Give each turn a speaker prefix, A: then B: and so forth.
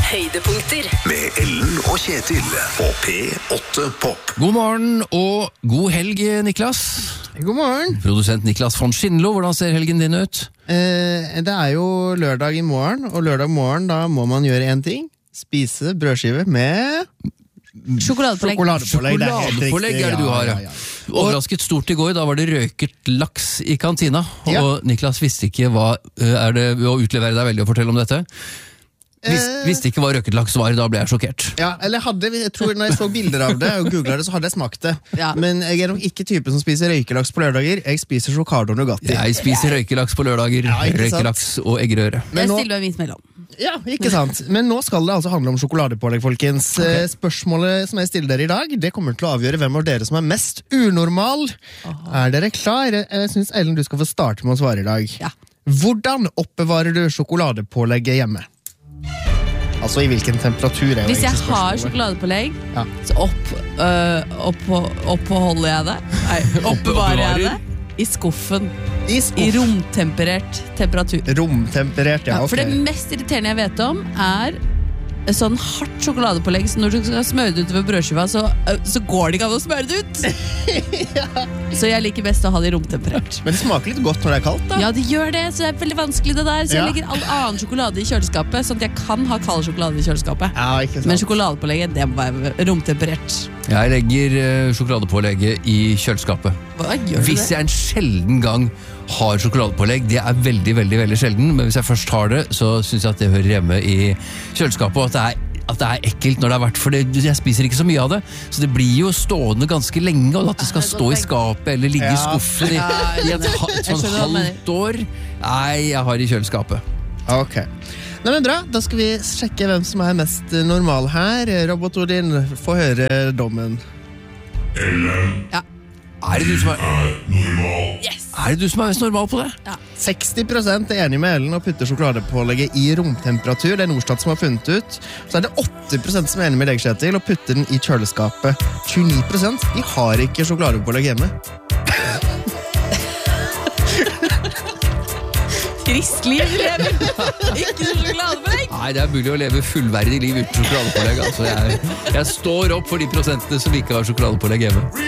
A: høydepunkter
B: med Ellen og Kjetil på P8 Pop.
C: God morgen og god helg, Niklas.
D: God morgen.
C: Produsent Niklas von Schindlo, hvordan ser helgen din ut?
D: Det jo lørdag i morgen, og lørdag morgen da må man gjøre en ting. Spise brødskive med
E: Sjokoladepålegg.
C: Sjokoladepålegg det du har, ja. Overrasket stort i går, da var det røket laks i kantina.
D: Ja.
C: Og Niklas visste ikke hva, det å utlevere deg veldig å fortelle om dette? Visste ikke hva røket laks var, da ble jeg sjokkert.
D: Ja, eller jeg tror når jeg så bilder av det og googlet det, så hadde jeg smakt det.
E: Ja.
D: Men jeg nok ikke typen som spiser røykelaks på lørdager. Jeg spiser sjokado Nugatti.
C: Jeg spiser røykelaks på lørdager,
D: Ja, ikke sant?
C: røykelaks og eggerøre.
D: Men
E: Jeg
D: nå,
E: stiller meg minst mellom.
D: ja, ikke sant. Men nå skal det altså handle om sjokoladepålegg, folkens. Spørsmålet som jeg stiller dere i dag, det kommer til å avgjøre hvem av dere som mest unormal. Dere klar? Jeg synes Ellen, du skal få starte med å svare i dag.
E: Ja.
D: Hvordan oppbevarer du sjokoladepålegget hjemme? Altså i hvilken temperatur er jo
E: Hvis jeg
D: egentlig
E: har
D: spørsmålet.
E: sjokoladepålegg,
D: Ja.
E: så oppholder jeg det. Nei, oppbevarer jeg det i skuffen. I romtemperert temperatur.
D: Romtemperert, ja,
E: Ja,
D: ok.
E: for det mest irriterende jeg vet om sånn hardt sjokoladepålegg, så når du skal smøre det utover brødskiva, så går det ikke an å smøre det ut. Så jeg liker best å ha det i romtemperert.
D: Men det smaker litt godt når det er kaldt, da.
E: Ja, det gjør det, så det er veldig vanskelig det der. Så
D: Ja.
E: jeg legger all annen sjokolade i kjøleskapet, sånn at jeg kan ha kald sjokolade i kjøleskapet.
D: Ja, ikke sant.
E: Men sjokoladepålegget, det må være romtemperert.
C: Jeg legger sjokoladepålegget i kjøleskapet.
E: Hva gjør
C: Hvis
E: det?
C: jeg en sjelden gang har sjokoladepålegg, det er veldig, veldig, veldig sjelden, men hvis jeg først har det, så synes jeg at det hører hjemme i kjøleskapet, og at det er ekkelt når det har vært, for jeg spiser ikke så mye av det, så det blir jo stående ganske lenge, og at det skal
E: det er
C: stå
E: godt
C: i skapet, eller ligge i
D: Ja.
C: skuffen i et
E: Jeg
C: sånn
E: skjønner hva du mener.
C: halvt år. Nei, jeg har i kjøleskapet.
D: Ok. Nei, men bra, da skal vi sjekke hvem som er mest normal her. Robot Odin, få høre dommen.
E: Ja.
C: Er det du som er,
E: Yes!
C: er det du som er mest normal på det?
D: 60% er enig med Ellen og putter sjokoladepålegget i romtemperatur. Det er Norstat som har funnet ut. Så er det 8% som er enig med deg, Kjetil, og putter den i kjøleskapet. 29% de har ikke sjokoladepålegg hjemme.
E: Frisk liv vi lever! Ikke noe sjokoladepålegg!
C: Nei, det er mulig å leve fullverdig liv uten sjokoladepålegg. Altså, jeg står opp for de prosentene som ikke har sjokoladepålegg hjemme.